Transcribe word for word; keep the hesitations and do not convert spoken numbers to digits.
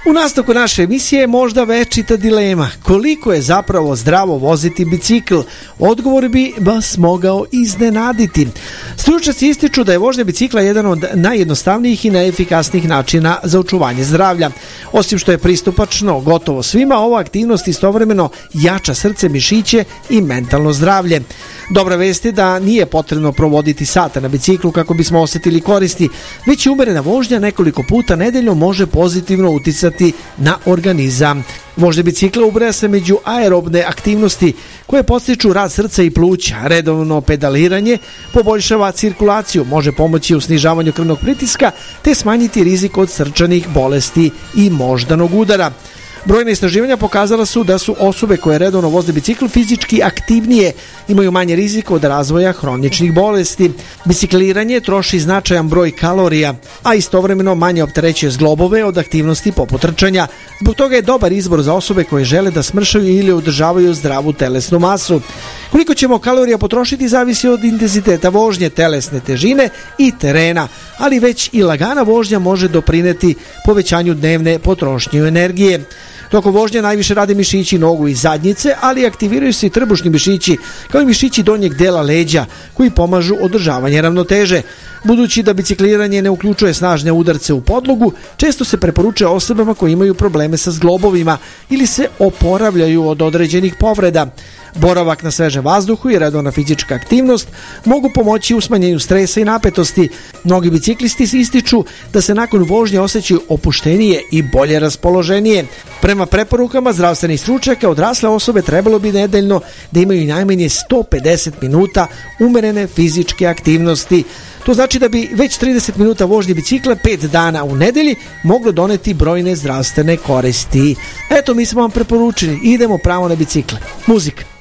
U nastavku naše emisije je možda večita dilema. Koliko je zapravo zdravo voziti bicikl? Odgovor bi vas mogao iznenaditi. Stručnjaci ističu da je vožnja bicikla jedan od najjednostavnijih i najefikasnijih načina za očuvanje zdravlja. Osim što je pristupačno gotovo svima, ova aktivnost istovremeno jača srce, mišiće i mentalno zdravlje. Dobra vest je da nije potrebno provoditi sata na biciklu kako bismo osjetili koristi, već i umerena vožnja nekoliko puta nedeljno može pozitivno uticati na organizam. Vožnja bicikla ubraja se među aerobne aktivnosti koje podstiču rad srca i pluća. Redovno pedaliranje poboljšava cirkulaciju, može pomoći u snižavanju krvnog pritiska te smanjiti rizik od srčanih bolesti i moždanog udara. Brojna istraživanja pokazala su da su osobe koje redovno voze bicikl fizički aktivnije, imaju manje rizika od razvoja hroničnih bolesti. Bicikliranje troši značajan broj kalorija, a istovremeno manje opterećuje zglobove od aktivnosti poput trčanja. Zbog toga je dobar izbor za osobe koje žele da smršaju ili održavaju zdravu telesnu masu. Koliko ćemo kalorija potrošiti zavisi od intenziteta vožnje, telesne težine i terena, ali već i lagana vožnja može doprineti povećanju dnevne potrošnje energije. Tokom vožnje najviše rade mišići nogu i zadnjice, ali aktiviraju se i trbušni mišići, kao i mišići donjeg dela leđa, koji pomažu održavanje ravnoteže. Budući da bicikliranje ne uključuje snažne udarce u podlogu, često se preporučuje osobama koji imaju probleme sa zglobovima ili se oporavljaju od određenih povreda. Boravak na svežem vazduhu i redovna fizička aktivnost mogu pomoći u smanjenju stresa i napetosti. Mnogi biciklisti ističu da se nakon vožnje osjećaju opuštenije i bolje raspoloženije. Prema preporukama zdravstvenih stručnjaka, odrasle osobe trebalo bi nedeljno da imaju najmanje sto pedeset minuta umerene fizičke aktivnosti. To znači da bi već trideset minuta vožnje bicikla pet dana u nedelji moglo doneti brojne zdravstvene koristi. Eto, mi smo vam preporučili, idemo pravo na bicikle. Muzika.